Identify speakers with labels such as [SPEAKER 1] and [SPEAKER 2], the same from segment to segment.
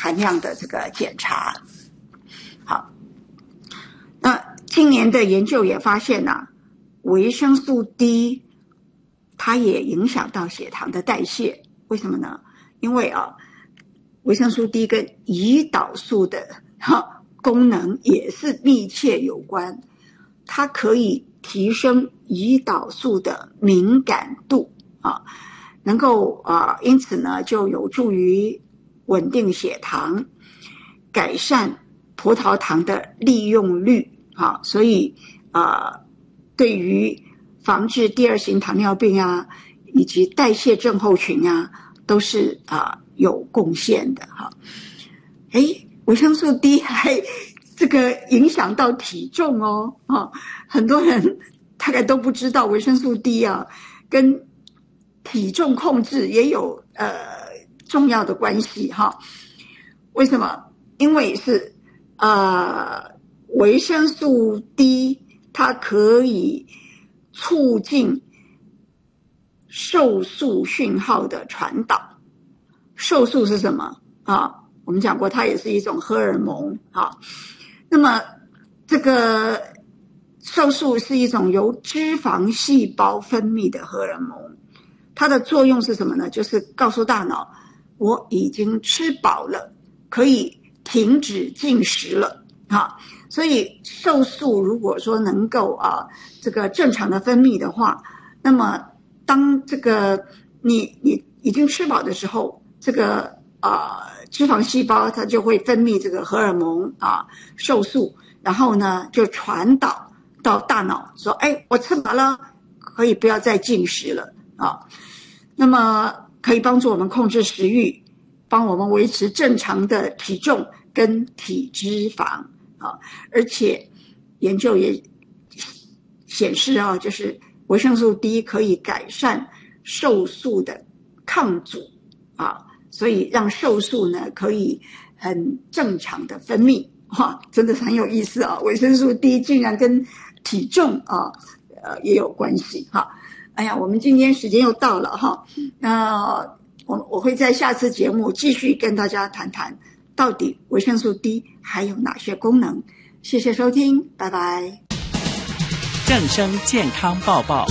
[SPEAKER 1] 含量的这个检查。好，那今年的研究也发现维生素 D 它也影响到血糖的代谢。为什么呢？因为维生素 D 跟胰岛素的功能也是密切有关，它可以提升胰岛素的敏感度能够因此呢就有助于稳定血糖，改善葡萄糖的利用率所以对于防治第二型糖尿病以及代谢症候群都是有贡献的维生素 D 还这个影响到体重很多人大概都不知道维生素 D 跟体重控制也有重要的关系为什么？因为是维生素 D 它可以促进瘦素讯号的传导。瘦素是什么我们讲过它也是一种荷尔蒙那么这个瘦素是一种由脂肪细胞分泌的荷尔蒙，它的作用是什么呢？就是告诉大脑我已经吃饱了，可以停止进食了所以瘦素如果说能够这个正常的分泌的话，那么当这个你已经吃饱的时候，这个脂肪细胞它就会分泌这个荷尔蒙瘦素，然后呢就传导到大脑说我吃饱了，可以不要再进食了那么可以帮助我们控制食欲，帮我们维持正常的体重跟体脂肪而且研究也显示就是维生素 D 可以改善瘦素的抗阻所以让瘦素呢可以很正常的分泌真的是很有意思维生素 D 竟然跟体重也有关系哎呀，我们今天时间又到了那我会在下次节目继续跟大家谈谈到底维生素 D 还有哪些功能。谢谢收听，拜拜。
[SPEAKER 2] 正声健康报报。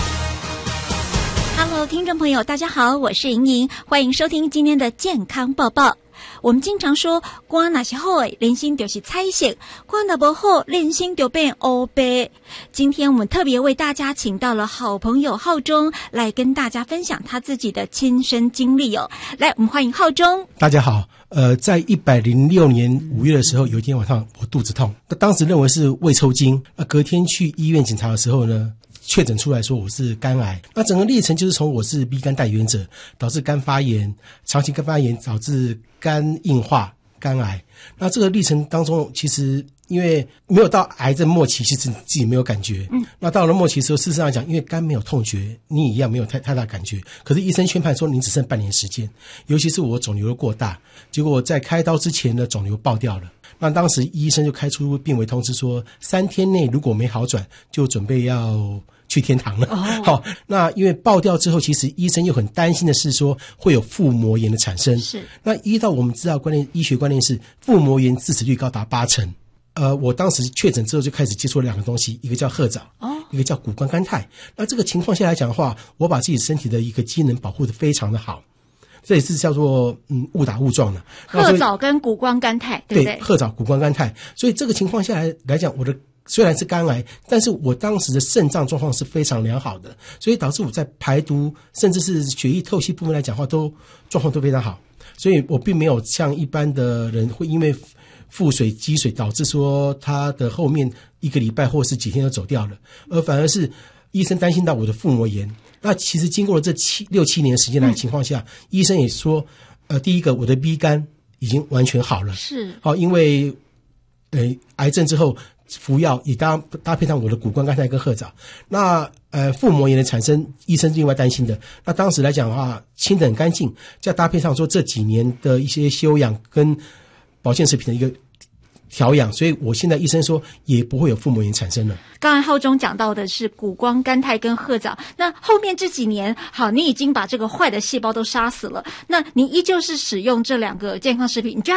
[SPEAKER 3] Hello， 听众朋友，大家好，我是莹莹，欢迎收听今天的健康报报。我们经常说，肝哪些好的，人心就是彩色；肝哪不好，人心就变黑白。今天我们特别为大家请到了好朋友浩中来跟大家分享他自己的亲身经历来，我们欢迎浩中。
[SPEAKER 4] 大家好，在106年5月的时候，有一天晚上我肚子痛，当时认为是胃抽筋，隔天去医院检查的时候呢，确诊出来说我是肝癌。那整个历程就是从我是 B 肝带原者，导致肝发炎，长期肝发炎导致肝硬化、肝癌。那这个历程当中，其实因为没有到癌症末期，其实自己没有感觉。那到了末期的时候，事实上讲，因为肝没有痛觉，你一样没有太大感觉。可是医生宣判说你只剩半年时间，尤其是我肿瘤过大，结果在开刀之前呢，肿瘤爆掉了。那当时医生就开出病危通知说，3天内如果没好转，就准备要去天堂了。好，那因为爆掉之后，其实医生又很担心的是说会有腹膜炎的产生。是，那依照我们知道观念，医学观念是腹膜炎致死率高达80%。我当时确诊之后就开始接触了2个东西，一个叫褐藻，一个叫谷胱甘肽。那这个情况下来讲的话，我把自己身体的一个机能保护得非常的好。这也是叫做误打误撞的。
[SPEAKER 3] 褐藻跟谷胱甘肽，对不对？
[SPEAKER 4] 对，褐藻、谷胱甘肽。所以这个情况下来讲，我的虽然是肝癌，但是我当时的肾脏状况是非常良好的，所以导致我在排毒甚至是血液透析部分来讲的话，状况都非常好。所以我并没有像一般的人会因为腹水积水导致说他的后面1个礼拜或是几天就走掉了，而反而是医生担心到我的腹膜炎。那其实经过了这6、7年时间来的情况下，医生也说第一个我的 B 肝已经完全好了，是好，因为癌症之后服药也搭配上我的谷胱甘肽跟褐藻。那腹膜炎的产生，医生另外担心的。那当时来讲的话，清得很干净，再搭配上说这几年的一些休养跟保健食品的一个调养，所以我现在医生说也不会有腹膜炎产生了。
[SPEAKER 3] 刚才浩中讲到的是谷胱甘肽跟褐藻，那后面这几年，好，你已经把这个坏的细胞都杀死了，那你依旧是使用这2个健康食品，你觉得